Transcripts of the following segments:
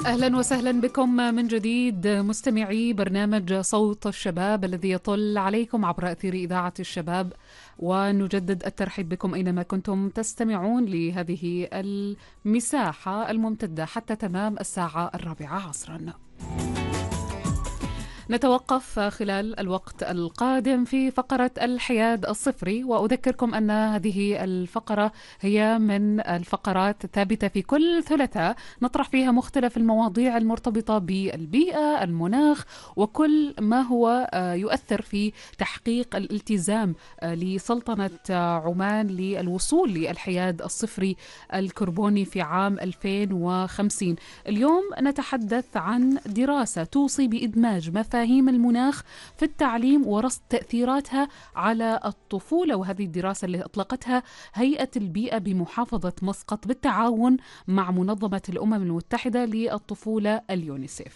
أهلا وسهلا بكم من جديد مستمعي برنامج صوت الشباب الذي يطل عليكم عبر أثير إذاعة الشباب، ونجدد الترحيب بكم أينما كنتم تستمعون لهذه المساحة الممتدة حتى تمام الساعة 4 عصرا. نتوقف خلال الوقت القادم في فقرة الحياد الصفري، وأذكركم أن هذه الفقرة هي من الفقرات الثابتة في كل ثلاثاء نطرح فيها مختلف المواضيع المرتبطة بالبيئة، المناخ، وكل ما هو يؤثر في تحقيق الالتزام لسلطنة عمان للوصول للحياد الصفري الكربوني في عام 2050. اليوم نتحدث عن دراسة توصي بإدماج مفاهيم المناخ في التعليم ورصد تأثيراتها على الطفولة، وهذه الدراسة اللي أطلقتها هيئة البيئة بمحافظة مسقط بالتعاون مع منظمة الأمم المتحدة للطفولة اليونيسيف.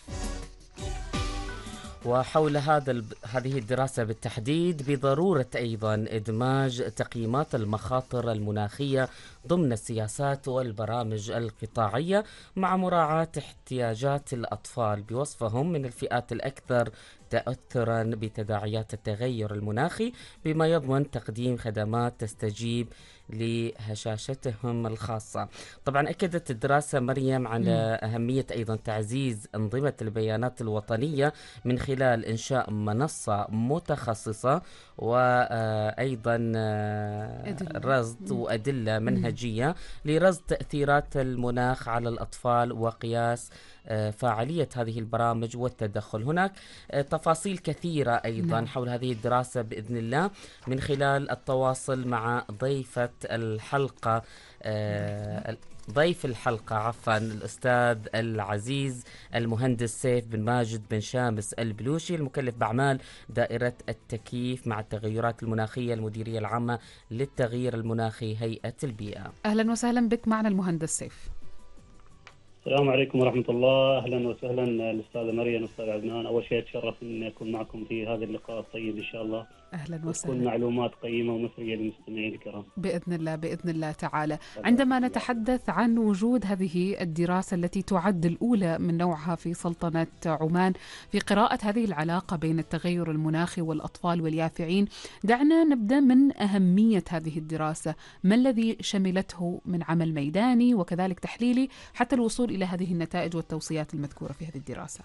وحول هذه الدراسة بالتحديد بضرورة أيضا إدماج تقييمات المخاطر المناخية ضمن السياسات والبرامج القطاعية مع مراعاة احتياجات الأطفال بوصفهم من الفئات الأكثر تأثرا بتداعيات التغير المناخي، بما يضمن تقديم خدمات تستجيب لهشاشتهم الخاصة. طبعا أكدت الدراسة مريم على أهمية أيضا تعزيز أنظمة البيانات الوطنية من خلال إنشاء منصة متخصصة وأيضا رصد وأدلة منهجية لرصد تأثيرات المناخ على الأطفال وقياس فاعلية هذه البرامج والتدخل. هناك تفاصيل كثيرة أيضا حول هذه الدراسة بإذن الله من خلال التواصل مع ضيف الحلقة الأستاذ العزيز المهندس سيف بن ماجد بن شامس البلوشي، المكلف بأعمال دائرة التكييف مع التغيرات المناخية، المديرية العامة للتغيير المناخي، هيئة البيئة. أهلا وسهلا بك معنا المهندس سيف. السلام عليكم ورحمة الله. أهلا وسهلا الأستاذة مريم والأستاذ عدنان. أول شيء أتشرف أن أكون معكم في هذا اللقاء الطيب إن شاء الله. أهلا وسهلا. وتكون معلومات قيمة ومثرية للمستمعين الكرام بإذن الله بإذن الله تعالى. عندما نتحدث عن وجود هذه الدراسة التي تعد الأولى من نوعها في سلطنة عمان في قراءة هذه العلاقة بين التغير المناخي والأطفال واليافعين، دعنا نبدأ من أهمية هذه الدراسة. ما الذي شملته من عمل ميداني وكذلك تحليلي حتى الوصول إلى هذه النتائج والتوصيات المذكورة في هذه الدراسة؟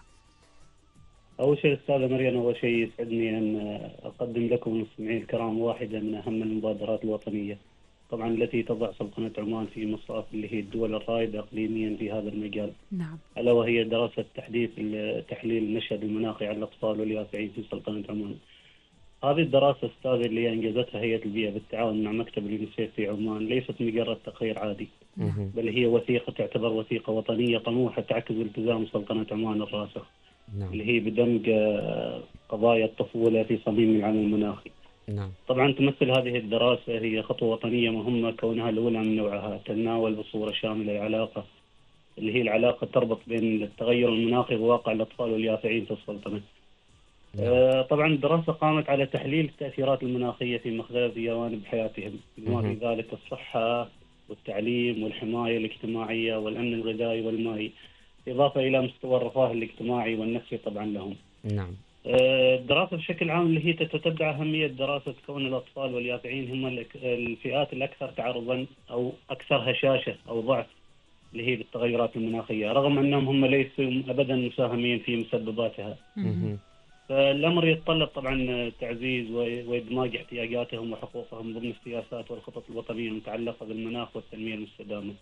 أول شيء أستاذة مريم، أول شيء يسعدني أن أقدم لكم المستمعين الكرام واحدة من أهم المبادرات الوطنية طبعا التي تضع سلطنة عمان في مصاف اللي هي الدول الرائدة إقليميا في هذا المجال. نعم. ألا وهي دراسة تحديث تحليل المشهد المناخي على الأطفال واليافعين في سلطنة عمان. هذه الدراسة أستاذ اللي أنجزتها هيئة البيئة بالتعاون مع مكتب اليونيسيف في عمان ليست مجرد تقرير عادي، بل هي وثيقة تعتبر وثيقة وطنية طموحة تعكس التزام سلطنة عمان الراسخ. نعم. اللي هي بدمج قضايا الطفولة في صميم العمل المناخي. نعم. طبعا تمثل هذه الدراسة هي خطوة وطنية مهمة كونها الأولى من نوعها، تتناول بصورة شاملة العلاقة اللي هي العلاقة تربط بين التغير المناخي وواقع الأطفال واليافعين في السلطنة. طبعا الدراسة قامت على تحليل التأثيرات المناخية في مختلف جوانب حياتهم، بما في ذلك الصحة والتعليم والحماية الاجتماعية والأمن الغذائي والمائي، إضافة إلى مستوى الرفاه الاجتماعي والنفسي طبعا لهم. نعم. الدراسة بشكل عام اللي هي تتبع أهمية دراسة كون الأطفال واليافعين هم الفئات الأكثر تعرضا أو أكثر هشاشة أو ضعف اللي هي بالتغيرات المناخية، رغم أنهم هم ليسوا أبدا مساهمين في مسبباتها. فالأمر يتطلب طبعا تعزيز وإدماج احتياجاتهم وحقوقهم ضمن السياسات والخطط الوطنية المتعلقة بالمناخ والتنمية المستدامة.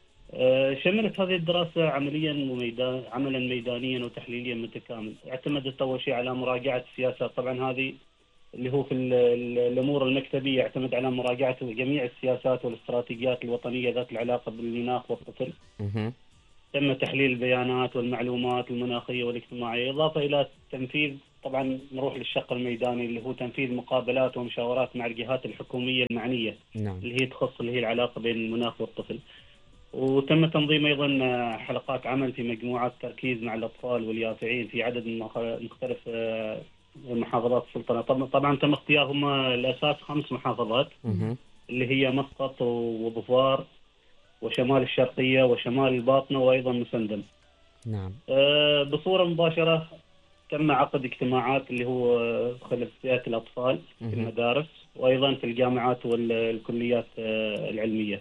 شملت هذه الدراسة عملا ميدانيا وتحليليا متكامل. اعتمدت أول شيء على مراجعة السياسات، طبعا هذه اللي هو في الأمور المكتبية يعتمد على مراجعة جميع السياسات والاستراتيجيات الوطنية ذات العلاقة بالمناخ والطفل. تم تحليل البيانات والمعلومات المناخية والاجتماعية، إضافة إلى تنفيذ، طبعا نروح للشق الميداني اللي هو تنفيذ مقابلات ومشاورات مع الجهات الحكومية المعنية. نعم. اللي هي تخص اللي هي العلاقة بين المناخ والطفل. وتم تنظيم أيضا حلقات عمل في مجموعات تركيز مع الأطفال واليافعين في عدد مختلف محافظات السلطنة. طبعا تم اختيارهم الأساس 5 محافظات اللي هي مسقط وظفار وشمال الشرقية وشمال الباطنة وأيضا مسندم. نعم. بصورة مباشرة تم عقد اجتماعات اللي هو خلف فئة الأطفال في المدارس وأيضا في الجامعات والكليات العلمية.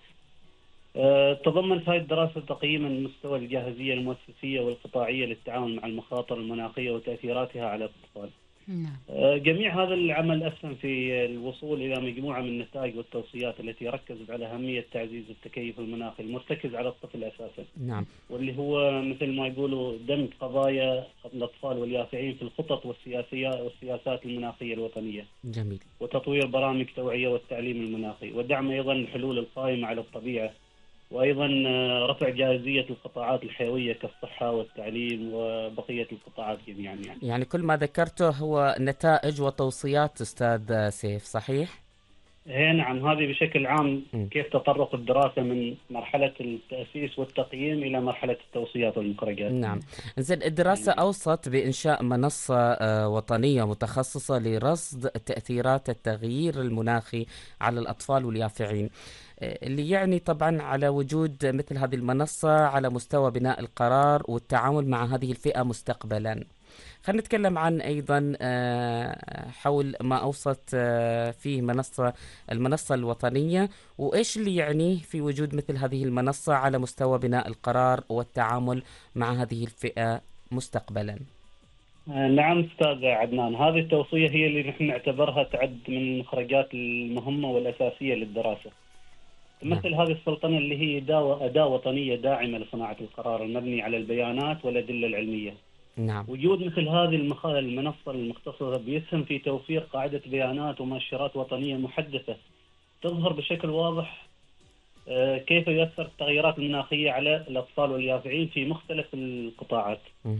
تضمنت هذه الدراسة تقييما مستوى الجاهزية المؤسسية والقطاعية للتعامل مع المخاطر المناخية وتأثيراتها على الأطفال. نعم. جميع هذا العمل أسهم في الوصول إلى مجموعة من النتائج والتوصيات التي ركزت على أهمية تعزيز التكيف المناخي المرتكز على الطفل أساسا. نعم. واللي هو مثل ما يقولوا دمج قضايا الأطفال واليافعين في الخطط والسياسات المناخية الوطنية. جميل. وتطوير برامج توعية والتعليم المناخي ودعم أيضا الحلول القائمة على الطبيعة وأيضا رفع جاهزية القطاعات الحيوية كالصحة والتعليم وبقية القطاعات جميعا يعني كل ما ذكرته هو نتائج وتوصيات أستاذ سيف، صحيح؟ نعم، هذه بشكل عام كيف تطرق الدراسة من مرحلة التأسيس والتقييم إلى مرحلة التوصيات والمخرجات. نعم. زين، الدراسة أوصت بإنشاء منصة وطنية متخصصة لرصد تأثيرات التغيير المناخي على الأطفال واليافعين، اللي يعني طبعا على وجود مثل هذه المنصة على مستوى بناء القرار والتعامل مع هذه الفئة مستقبلا. خلينا نتكلم عن أيضا حول ما أوصت فيه المنصة الوطنية، وإيش اللي يعني في وجود مثل هذه المنصة على مستوى بناء القرار والتعامل مع هذه الفئة مستقبلا. نعم أستاذ عدنان، هذه التوصية هي اللي نحن نعتبرها تعد من المخرجات المهمة والأساسية للدراسة. تمثل هذه السلطنة اللي هي أداة وطنية داعمة لصناعة القرار المبني على البيانات والأدلة العلمية. نعم. وجود مثل هذه المنصة المختصة بيسهم في توفير قاعدة بيانات ومؤشرات وطنية محدثة تظهر بشكل واضح كيف يؤثر التغيرات المناخية على الأطفال واليافعين في مختلف القطاعات.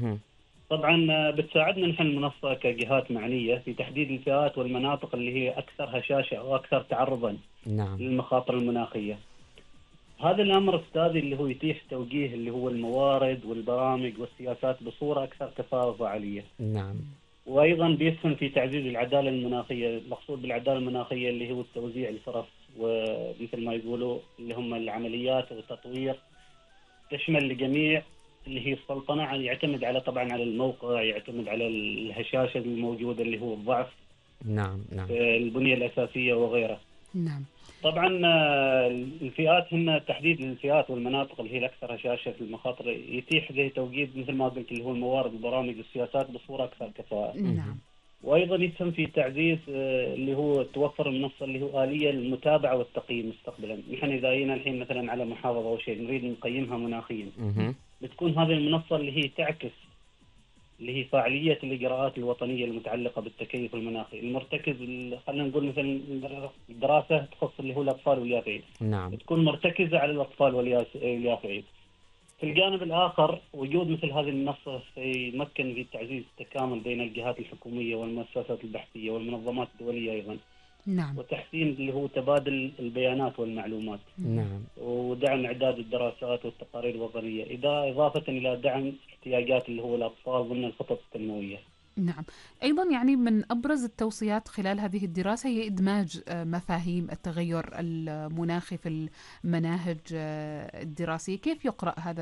طبعا بتساعدنا نحن المنصة كجهات معنية في تحديد الفئات والمناطق اللي هي أكثر هشاشة أو أكثر تعرضا للمخاطر المناخية. هذا الأمر أستاذي اللي هو يتيح توجيه اللي هو الموارد والبرامج والسياسات بصورة أكثر كفاءة وفعالية. نعم. وأيضا بيسهم في تعزيز العدالة المناخية. المقصود بالعدالة المناخية اللي هو التوزيع الفرص، ومثل ما يقولوا اللي هم العمليات والتطوير تشمل الجميع، اللي هي السلطنة يعتمد على طبعا على الموقع، يعتمد على الهشاشة الموجودة اللي هو الضعف. نعم. البنية الأساسية وغيرها. نعم. طبعا الفئات هن تحديد الفئات والمناطق اللي هي الأكثر هشاشة في المخاطر يتيح له توجيه مثل ما قلت اللي هو الموارد والبرامج والسياسات بصورة أكثر كفاءة. نعم. وأيضا يسهم في تعزيز اللي هو توفر المنصة اللي هو آلية المتابعة والتقييم مستقبلا. نحن إذا جينا الحين مثلا على محافظة أو شيء نريد نقيمها مناخيا، بتكون هذه المنصة اللي هي تعكس اللي هي فاعلية الإجراءات الوطنية المتعلقة بالتكيف المناخي المرتكز. خلينا نقول مثلا الدراسة تخص اللي هو الأطفال واليافعين. نعم. تكون مرتكزة على الأطفال واليافعين. في الجانب الآخر وجود مثل هذه المنصة سيمكن في تعزيز التكامل بين الجهات الحكومية والمؤسسات البحثية والمنظمات الدولية أيضا. نعم. وتحسين اللي هو تبادل البيانات والمعلومات. نعم. ودعم إعداد الدراسات والتقارير الوطنية، إضافة إلى دعم احتياجات اللي هو الأطفال ضمن الخطط التنموية. نعم. أيضا يعني من أبرز التوصيات خلال هذه الدراسة هي إدماج مفاهيم التغير المناخي في المناهج الدراسية. كيف يقرأ هذا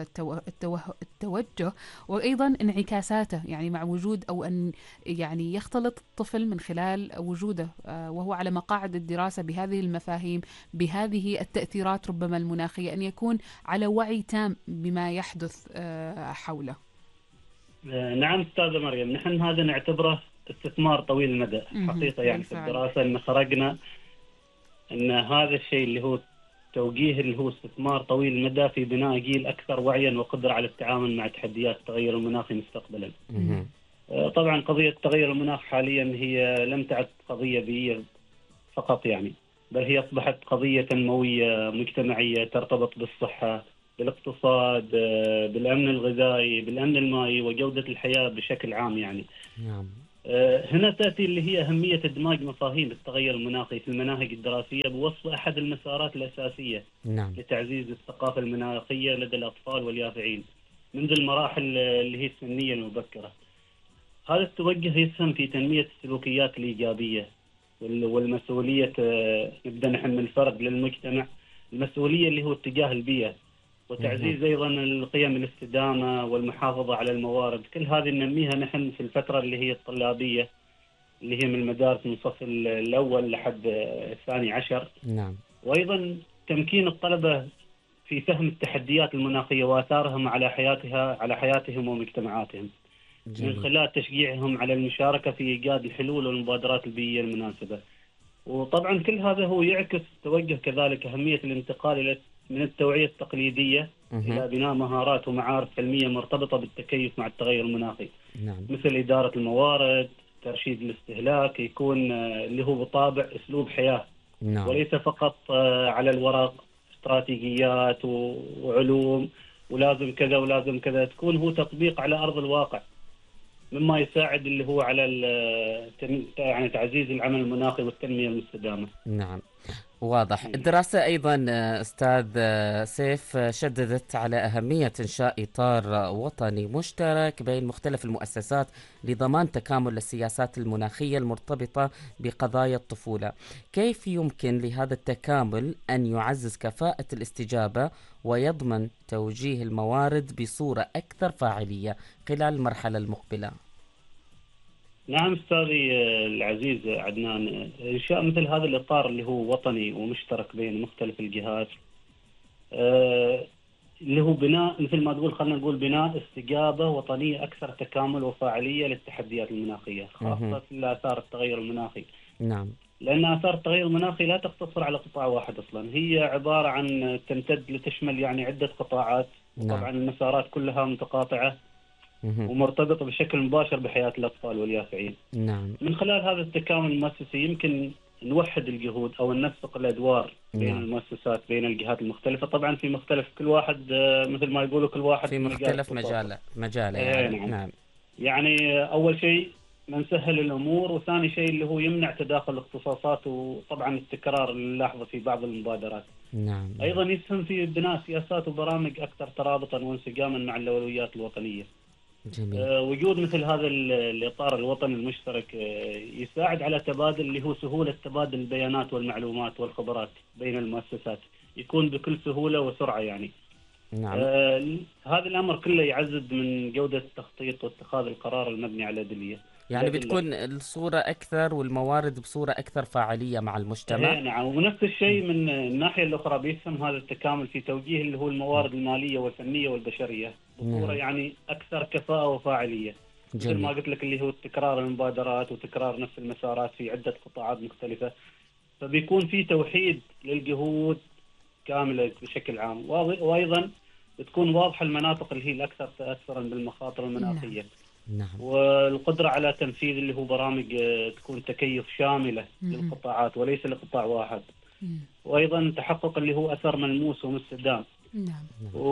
التوجه وأيضا انعكاساته، يعني مع وجود أو أن يعني يختلط الطفل من خلال وجوده وهو على مقاعد الدراسة بهذه المفاهيم، بهذه التأثيرات ربما المناخية، أن يكون على وعي تام بما يحدث حوله. نعم أستاذة مريم، نحن هذا نعتبره استثمار طويل المدى حقيقة. يعني في الدراسة إن خرجنا أن هذا الشيء اللي هو توجيه اللي هو استثمار طويل المدى في بناء جيل أكثر وعيا وقدرة على التعامل مع تحديات التغير المناخي مستقبلا. طبعا قضية التغير المناخ حاليا هي لم تعد قضية بيئية فقط يعني، بل هي أصبحت قضية تنموية مجتمعية ترتبط بالصحة، بالاقتصاد، بالأمن الغذائي، بالأمن المائي وجودة الحياة بشكل عام يعني. نعم. هنا تأتي اللي هي أهمية إدماج مفاهيم التغير المناخي في المناهج الدراسية بوصف أحد المسارات الأساسية لتعزيز الثقافة المناخية لدى الأطفال واليافعين منذ المراحل اللي هي السنية المبكرة. هذا التوجه يسهم في تنمية السلوكيات الإيجابية والمسؤولية. نبدأ نحن من الفرد للمجتمع، المسؤولية اللي هو اتجاه البيئة وتعزيز أيضا القيم الاستدامة والمحافظة على الموارد. كل هذه ننميها نحن في الفترة اللي هي الطلابية، اللي هي من المدارس من الصف الأول لحد الثاني عشر. نعم. وأيضا تمكين الطلبة في فهم التحديات المناخية وآثارها على حياتهم ومجتمعاتهم، جميل. من خلال تشجيعهم على المشاركة في إيجاد الحلول والمبادرات البيئية المناسبة. وطبعا كل هذا هو يعكس توجه كذلك أهمية الانتقال من التوعية التقليدية إلى بناء مهارات ومعارف علمية مرتبطة بالتكيف مع التغير المناخي. نعم. مثل إدارة الموارد، ترشيد الاستهلاك، يكون اللي هو بطابع أسلوب حياة. نعم. وليس فقط على الورق استراتيجيات وعلوم ولازم كذا ولازم كذا، تكون هو تطبيق على أرض الواقع، مما يساعد اللي هو على يعني تعزيز العمل المناخي والتنمية المستدامة. نعم، واضح. الدراسة أيضا أستاذ سيف شددت على أهمية إنشاء إطار وطني مشترك بين مختلف المؤسسات لضمان تكامل السياسات المناخية المرتبطة بقضايا الطفولة. كيف يمكن لهذا التكامل أن يعزز كفاءة الاستجابة ويضمن توجيه الموارد بصورة أكثر فاعلية خلال المرحلة المقبلة؟ نعم أستاذي العزيز عدنان، إنشاء مثل هذا الإطار اللي هو وطني ومشترك بين مختلف الجهات، اللي هو بناء مثل ما تقول، خلينا نقول بناء استجابة وطنية أكثر تكامل وفاعلية للتحديات المناخية، خاصة في آثار التغير المناخي. نعم. لأن آثار التغير المناخي لا تقتصر على قطاع واحد أصلا، هي عبارة عن تمتد لتشمل يعني عدة قطاعات. نعم. طبعا المسارات كلها متقاطعة ومرتبطة بشكل مباشر بحياة الأطفال واليافعين. نعم. من خلال هذا التكامل المؤسسي يمكن نوحد الجهود أو ننسق الأدوار بين المؤسسات، بين الجهات المختلفة، طبعا في مختلف كل واحد مثل ما يقولوا كل واحد في مختلف مجاله يعني. نعم. يعني أول شيء نسهل الأمور، وثاني شيء اللي هو يمنع تداخل الاختصاصات وطبعا التكرار اللي نلاحظه في بعض المبادرات. نعم. أيضا يسهم في بناء سياسات وبرامج أكثر ترابطا وانسجاما مع الأولويات الوطنية. جميل. وجود مثل هذا الإطار الوطني المشترك يساعد على تبادل اللي هو سهولة تبادل البيانات والمعلومات والخبرات بين المؤسسات، يكون بكل سهولة وسرعة يعني. نعم. هذا الأمر كله يعزز من جودة التخطيط واتخاذ القرار المبني على أدلة. يعني بتكون الصورة أكثر والموارد بصورة أكثر فاعلية مع المجتمع. نعم. ونفس الشيء من الناحية الأخرى بيسهم هذا التكامل في توجيه اللي هو الموارد المالية والفنية والبشرية بصورة يعني أكثر كفاءة وفاعلية. مثل ما قلت لك اللي هو تكرار المبادرات وتكرار نفس المسارات في عدة قطاعات مختلفة، فبيكون في توحيد للجهود كاملة بشكل عام. وأيضا بتكون واضحة المناطق اللي هي الأكثر تأثرا بالمخاطر المناخية. نعم. والقدرة على تنفيذ اللي هو برامج تكون تكيف شاملة للقطاعات وليس لقطاع واحد. وأيضا تحقق اللي هو أثر ملموس ومستدام. نعم.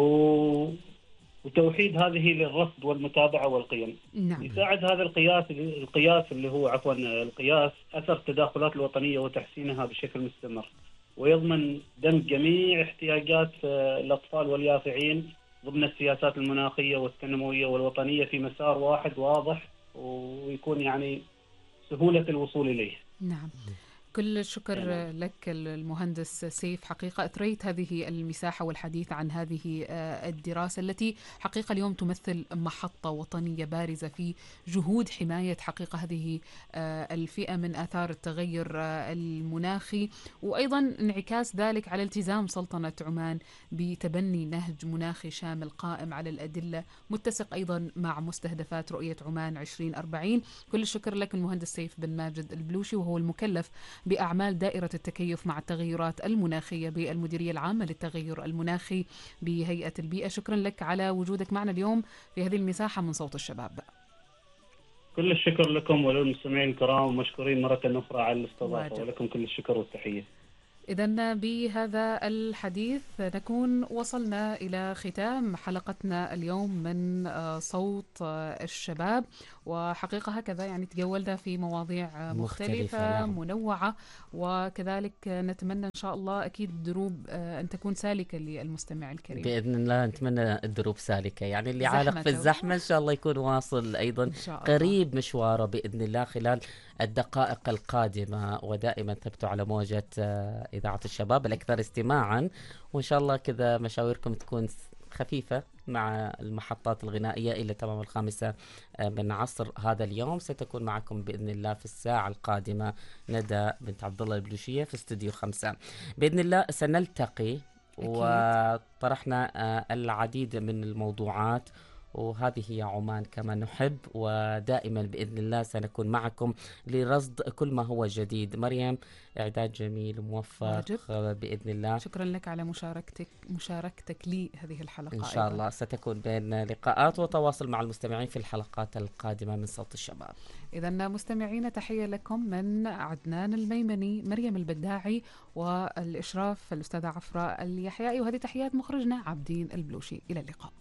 وتوحيد هذه للرصد والمتابعة والقيم. نعم. يساعد هذا القياس اللي هو القياس أثر التداخلات الوطنية وتحسينها بشكل مستمر، ويضمن دمج جميع احتياجات الأطفال واليافعين ضمن السياسات المناخية والتنموية والوطنية في مسار واحد واضح، ويكون يعني سهولة الوصول إليه. نعم. كل الشكر لك المهندس سيف. حقيقة أثريت هذه المساحة والحديث عن هذه الدراسة التي حقيقة اليوم تمثل محطة وطنية بارزة في جهود حماية حقيقة هذه الفئة من آثار التغير المناخي، وأيضا انعكاس ذلك على التزام سلطنة عمان بتبني نهج مناخي شامل قائم على الأدلة، متسق أيضا مع مستهدفات رؤية عمان 2040. كل الشكر لك المهندس سيف بن ماجد البلوشي، وهو المكلف بأعمال دائرة التكيف مع التغيرات المناخية بالمديرية العامة للتغير المناخي بهيئة البيئة. شكرا لك على وجودك معنا اليوم في هذه المساحة من صوت الشباب. كل الشكر لكم وللمستمعين الكرام، ومشكورين مرة أخرى على الاستضافة، ولكم كل الشكر والتحية. إذن بهذا الحديث نكون وصلنا إلى ختام حلقتنا اليوم من صوت الشباب، وحقيقة هكذا يعني تجولنا في مواضيع مختلفة نعم. منوعة، وكذلك نتمنى إن شاء الله أكيد الدروب أن تكون سالكة للمستمع الكريم بإذن الله. نتمنى الدروب سالكة، يعني اللي عالق في الزحمة إن شاء الله يكون واصل أيضا قريب مشواره بإذن الله خلال الدقائق القادمة. ودائما ثبتوا على موجة إذاعة الشباب الأكثر استماعا، وإن شاء الله كذا مشاويركم تكون خفيفة مع المحطات الغنائية إلى تمام 5 من عصر هذا اليوم. ستكون معكم بإذن الله في الساعة القادمة ندى بنت عبد الله البلوشية في استوديو 5 بإذن الله. سنلتقي وطرحنا العديد من الموضوعات، وهذه هي عمان كما نحب، ودائما بإذن الله سنكون معكم لرصد كل ما هو جديد. مريم، إعداد جميل موفق بإذن الله. شكرا لك على مشاركتك لي هذه الحلقة. إن شاء الله ستكون بين لقاءات وتواصل مع المستمعين في الحلقات القادمة من صوت الشباب. إذا مستمعين، تحية لكم من عدنان الميمني، مريم البداعي، والإشراف الأستاذة عفراء اليحيائي، وهذه تحيات مخرجنا عبدين البلوشي. إلى اللقاء.